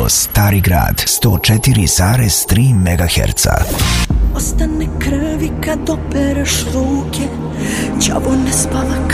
Radio Stari Grad 104,3 MHz. Ostane krvi kad opereš ruke, đavo ne spava